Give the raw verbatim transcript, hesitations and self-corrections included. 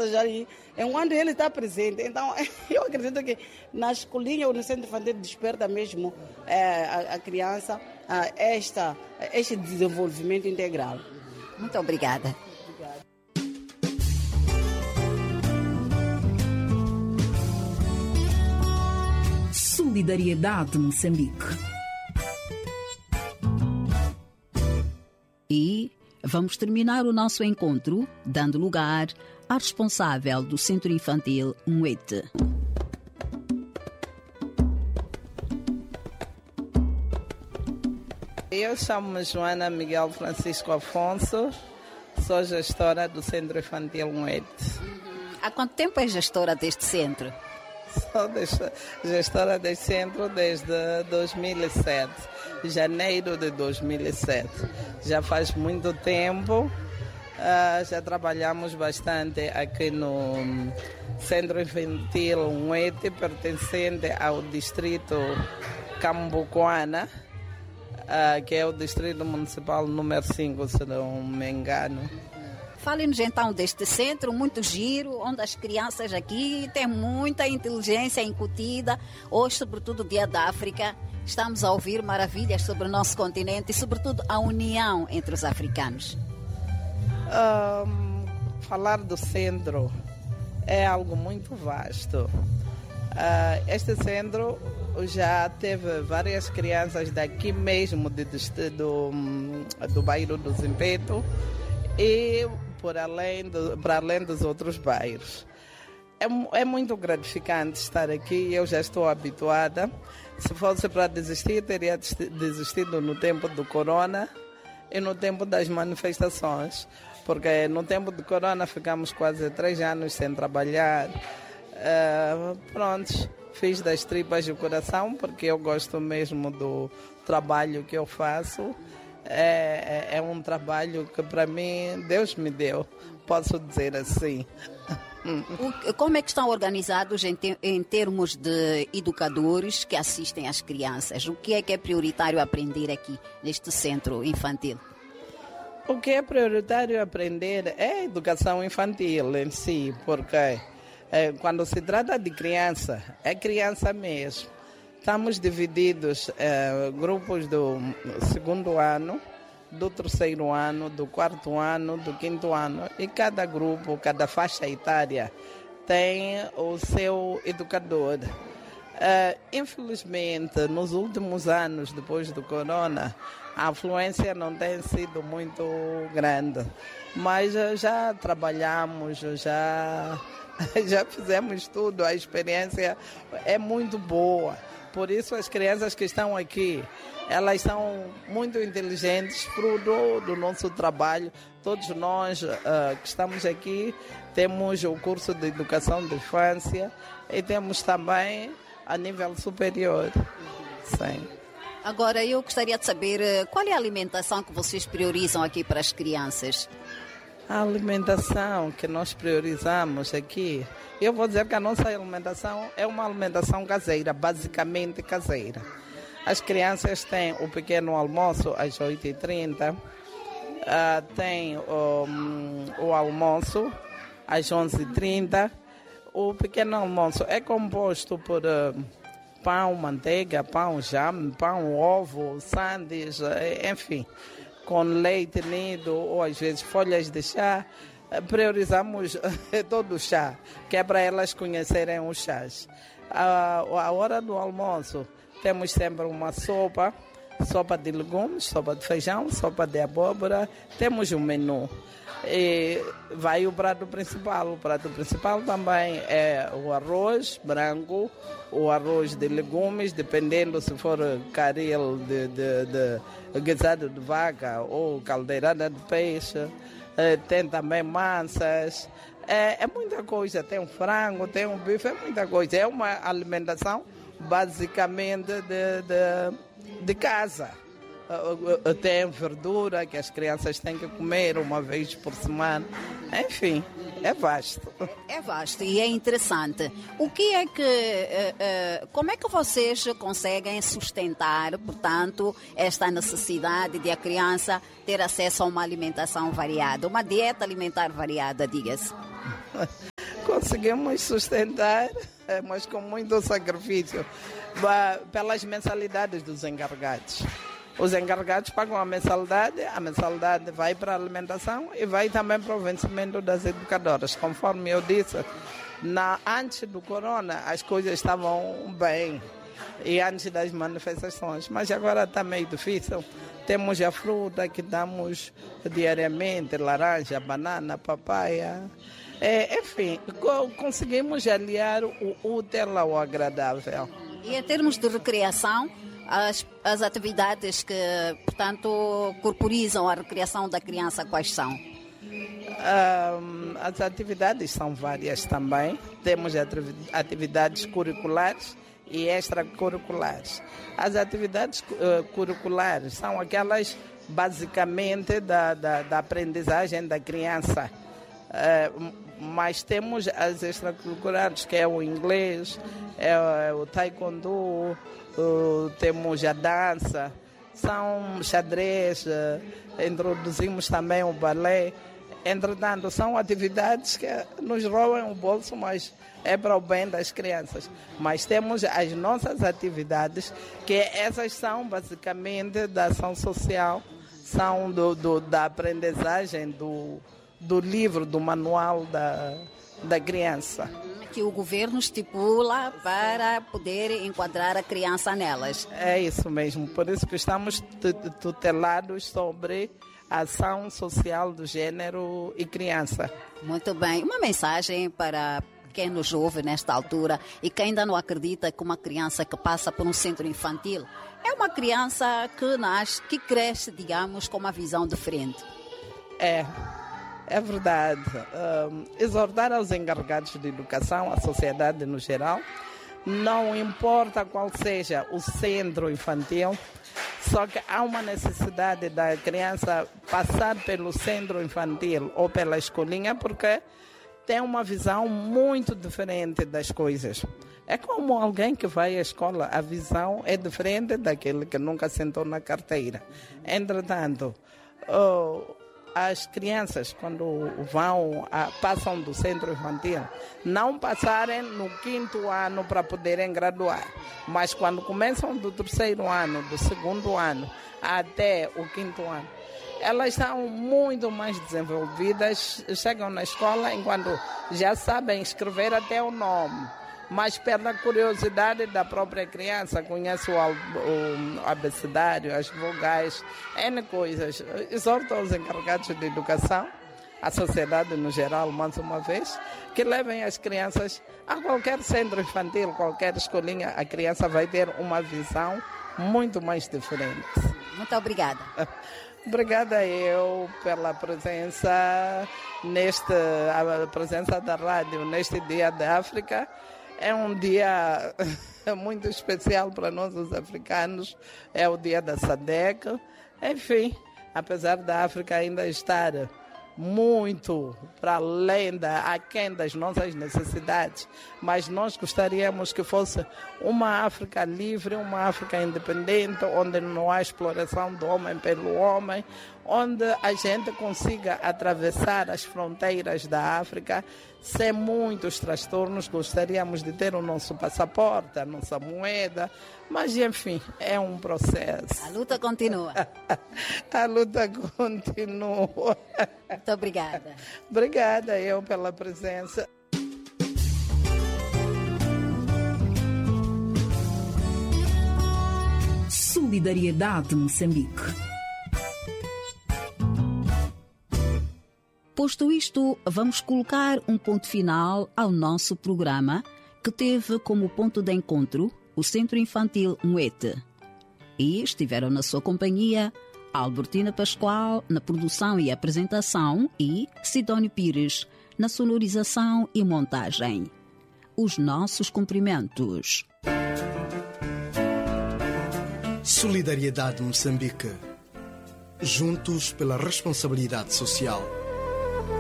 já ali, enquanto ele está presente. Então, eu acredito que na escolinha ou no centro infantil desperta mesmo é, a, a criança a esta, este desenvolvimento integral. Muito obrigada. Solidariedade Moçambique. E vamos terminar o nosso encontro dando lugar à responsável do Centro Infantil Mwete. Eu chamo-me Joana Miguel Francisco Afonso, sou gestora do Centro Infantil Mwete. Há quanto tempo é gestora deste centro? Sou gestora deste centro desde dois mil e sete, janeiro de dois mil e sete. Já faz muito tempo, uh, já trabalhamos bastante aqui no Centro Infantil Mwete, pertencente ao distrito Cambucoana, uh, que é o distrito municipal número cinco, se não me engano. Fale-nos então deste centro muito giro, onde as crianças aqui têm muita inteligência incutida. Hoje, sobretudo, Dia da África, estamos a ouvir maravilhas sobre o nosso continente e, sobretudo, a união entre os africanos. Um, falar do centro é algo muito vasto. Uh, este centro já teve várias crianças daqui mesmo, de, de, do, do bairro do Zimpeto, e por além do, para além dos outros bairros. É, é muito gratificante estar aqui, eu já estou habituada. Se fosse para desistir, teria desistido no tempo do corona e no tempo das manifestações, porque no tempo do corona ficamos quase três anos sem trabalhar. Uh, pronto, fiz das tripas de coração, porque eu gosto mesmo do trabalho que eu faço. É, é, é um trabalho que para mim Deus me deu, posso dizer assim. O, como é que estão organizados em, te, em termos de educadores que assistem às crianças? O que é que é prioritário aprender aqui neste centro infantil? O que é prioritário aprender é a educação infantil em si, porque é, quando se trata de criança, é criança mesmo. Estamos divididos em grupos do segundo ano, do terceiro ano, do quarto ano, do quinto ano. E cada grupo, cada faixa etária tem o seu educador. Uh, infelizmente, nos últimos anos, depois do corona, a afluência não tem sido muito grande. Mas já trabalhamos, já, já fizemos tudo, a experiência é muito boa. Por isso as crianças que estão aqui, elas são muito inteligentes, fruto do nosso trabalho. Todos nós uh, que estamos aqui temos o curso de educação de infância e temos também a nível superior. Sim. Agora, eu gostaria de saber qual é a alimentação que vocês priorizam aqui para as crianças? A alimentação que nós priorizamos aqui, eu vou dizer que a nossa alimentação é uma alimentação caseira, basicamente caseira. As crianças têm o pequeno almoço às oito e trinta, uh, tem um, o almoço às onze e trinta. O pequeno almoço é composto por uh, pão, manteiga, pão, jam, pão, ovo, sandes, enfim, com leite nido ou às vezes folhas de chá. Priorizamos todo o chá, que é para elas conhecerem os chás. A, a hora do almoço temos sempre uma sopa, sopa de legumes, sopa de feijão, sopa de abóbora, temos um menu. E vai o prato principal. O prato principal também é o arroz branco, o arroz de legumes, dependendo se for caril de, de, de guisado de vaca ou caldeirada de peixe. É, tem também massas, é, é muita coisa, tem um frango, tem um bife, é muita coisa. É uma alimentação basicamente de, de, de casa. Tem verdura que as crianças têm que comer uma vez por semana. Enfim, é vasto. É vasto e é interessante. O que é que, como é que vocês conseguem sustentar, portanto, esta necessidade de a criança ter acesso a uma alimentação variada, uma dieta alimentar variada, diga-se? conseguimos sustentar, mas com muito sacrifício, pelas mensalidades dos encarregados. Os encarregados pagam a mensalidade, a mensalidade vai para a alimentação e vai também para o vencimento das educadoras. Conforme eu disse, na, antes do corona as coisas estavam bem e antes das manifestações, mas agora está meio difícil. Temos a fruta que damos diariamente, laranja, banana, papaya. É, enfim, conseguimos aliar o útil ao agradável. E em termos de recreação, as, as atividades que, portanto, corporizam a recreação da criança, quais são? Um, as atividades são várias também. Temos atividades curriculares e extracurriculares. As atividades uh, curriculares são aquelas basicamente da, da, da aprendizagem da criança. Uh, mas temos as extracurriculares, que é o inglês, é o taekwondo, uh, temos a dança, são xadrez, uh, introduzimos também o balé. Entretanto, são atividades que nos roubam o bolso, mas é para o bem das crianças. Mas temos as nossas atividades, que essas são basicamente da ação social, são do, do, da aprendizagem do, do livro, do manual da, da criança. Que o governo estipula para poder enquadrar a criança nelas. É isso mesmo, por isso que estamos tutelados sobre a ação social do gênero e criança. Muito bem. Uma mensagem para quem nos ouve nesta altura e que ainda não acredita que uma criança que passa por um centro infantil é uma criança que nasce, que cresce, digamos, com uma visão diferente. É, é verdade. Um, exortar aos encarregados de educação, à sociedade no geral, não importa qual seja o centro infantil, só que há uma necessidade da criança passar pelo centro infantil ou pela escolinha, porque tem uma visão muito diferente das coisas. É como alguém que vai à escola, a visão é diferente daquele que nunca sentou na carteira. Entretanto, oh, as crianças, quando vão, passam do centro infantil, não passarem no quinto ano para poderem graduar, mas quando começam do terceiro ano, do segundo ano até o quinto ano, elas são muito mais desenvolvidas, chegam na escola enquanto já sabem escrever até o nome, mas pela curiosidade da própria criança, conhece o, o abecedário, as vogais, N coisas. Exorto aos encarregados de educação, a sociedade no geral, mais uma vez, que levem as crianças a qualquer centro infantil, qualquer escolinha, a criança vai ter uma visão muito mais diferente. Muito obrigada. Obrigada eu pela presença, neste, a presença da rádio neste Dia da África. É um dia muito especial para nós, os africanos. É o dia da SADC. Enfim, apesar da África ainda estar muito para além da, aquém das nossas necessidades, mas nós gostaríamos que fosse uma África livre, uma África independente, onde não há exploração do homem pelo homem, onde a gente consiga atravessar as fronteiras da África sem muitos transtornos. Gostaríamos de ter o nosso passaporte, a nossa moeda, mas enfim, é um processo. A luta continua. A luta continua. Muito obrigada. Obrigada eu pela presença. Solidariedade Moçambique. Posto isto, vamos colocar um ponto final ao nosso programa, que teve como ponto de encontro o Centro Infantil Moete. E estiveram na sua companhia Albertina Pascoal na produção e apresentação e Sidónio Pires na sonorização e montagem. Os nossos cumprimentos. Solidariedade Moçambique. Juntos pela responsabilidade social.